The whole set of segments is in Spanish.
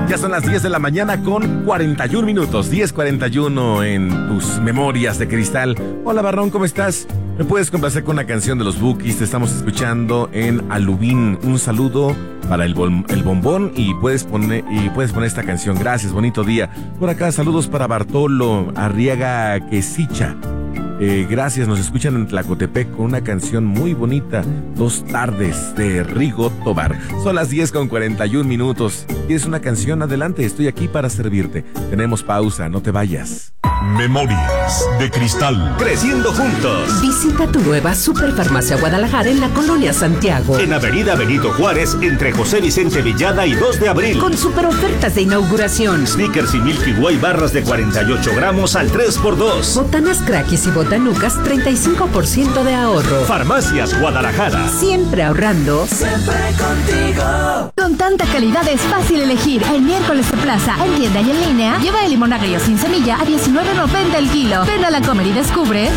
Ya son las 10 de la mañana con 41 minutos. 10:41 en tus memorias de cristal. Hola, Barrón, ¿cómo estás? ¿Me puedes complacer con una canción de los Bukis? Te estamos escuchando en Alubín. Un saludo para el bombón y puedes poner esta canción. Gracias, bonito día. Por acá, saludos para Bartolo Arriaga Quesicha. Gracias, nos escuchan en Tlacotepec con una canción muy bonita, Dos tardes, de Rigo Tobar. Son las 10:41 minutos. ¿Quieres una canción? Adelante, estoy aquí para servirte. Tenemos pausa, no te vayas. Memorias de cristal. Creciendo juntos. Visita tu nueva Superfarmacia Guadalajara en la Colonia Santiago. En Avenida Benito Juárez, entre José Vicente Villada y 2 de abril. Con super ofertas de inauguración. Snickers y Milky Way barras de 48 gramos al 3x2. Botanas Crackis y Botanucas, 35% de ahorro. Farmacias Guadalajara. Siempre ahorrando. Siempre contigo. Con tanta calidad es fácil elegir. El miércoles de plaza, en tienda y en línea, lleva el limón agrio sin semilla a $19.90 el kilo. Ven a la Comer y descubre.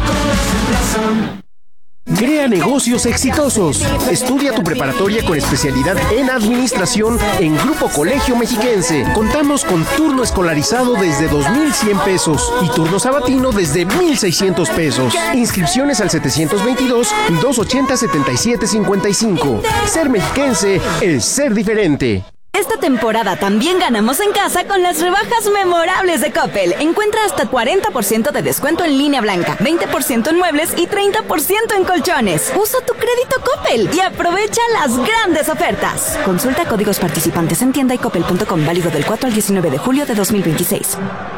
Crea negocios exitosos. Estudia tu preparatoria con especialidad en administración en Grupo Colegio Mexiquense. Contamos con turno escolarizado desde 2,100 pesos y turno sabatino desde 1,600 pesos. Inscripciones al 722-280-7755. Ser mexiquense es ser diferente. Esta temporada también ganamos en casa con las rebajas memorables de Coppel. Encuentra hasta 40% de descuento en línea blanca, 20% en muebles y 30% en colchones. Usa tu crédito Coppel y aprovecha las grandes ofertas. Consulta códigos participantes en tienda y coppel.com, válido del 4 al 19 de julio de 2026.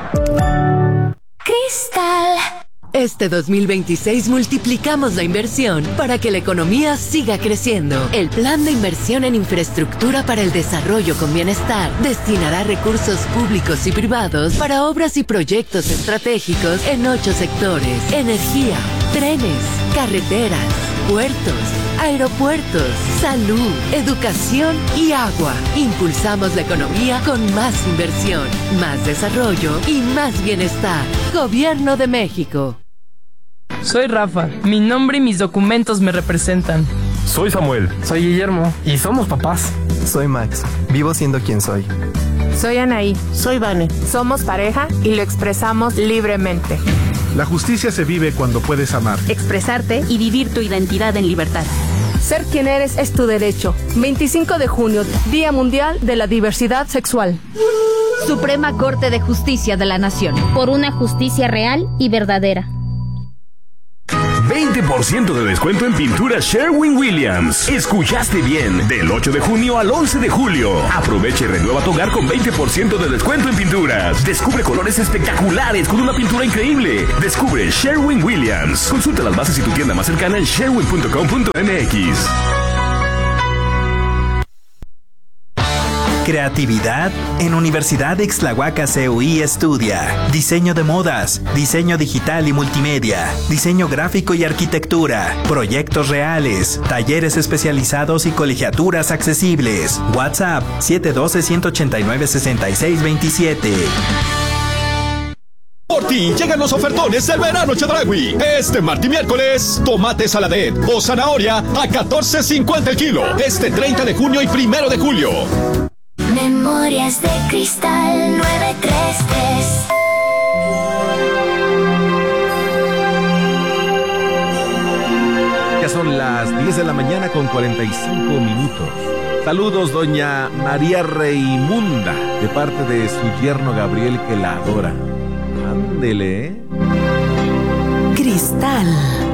Cristal. Este 2026 multiplicamos la inversión para que la economía siga creciendo. El Plan de Inversión en Infraestructura para el Desarrollo con Bienestar destinará recursos públicos y privados para obras y proyectos estratégicos en 8 sectores: energía, trenes, carreteras, puertos, aeropuertos, salud, educación y agua. Impulsamos la economía con más inversión, más desarrollo y más bienestar. Gobierno de México. Soy Rafa, mi nombre y mis documentos me representan. Soy Samuel. Soy Guillermo y somos papás. Soy Max, vivo siendo quien soy. Soy Anaí. Soy Vane. Somos pareja y lo expresamos libremente. La justicia se vive cuando puedes amar, expresarte y vivir tu identidad en libertad. Ser quien eres es tu derecho. 25 de junio, Día Mundial de la Diversidad Sexual. Suprema Corte de Justicia de la Nación. Por una justicia real y verdadera. 20% de descuento en pintura Sherwin-Williams. Escuchaste bien. Del 8 de junio al 11 de julio. Aprovecha y renueva tu hogar con 20% de descuento en pinturas. Descubre colores espectaculares con una pintura increíble. Descubre Sherwin-Williams. Consulta las bases y tu tienda más cercana en sherwin.com.mx. Creatividad en Universidad Ixtlahuaca CUI estudia diseño de modas, diseño digital y multimedia, diseño gráfico y arquitectura, proyectos reales, talleres especializados y colegiaturas accesibles. WhatsApp 712-189-6627. Por ti llegan los ofertones del verano Chedraui. Este martes y miércoles, tomate saladet o zanahoria a $14.50 el kilo. Este 30 de junio y 1 de julio. Memorias de Cristal 933. Ya son las 10 de la mañana con 45 minutos. Saludos, doña María Reimunda, de parte de su yerno Gabriel, que la adora. Ándele. Cristal.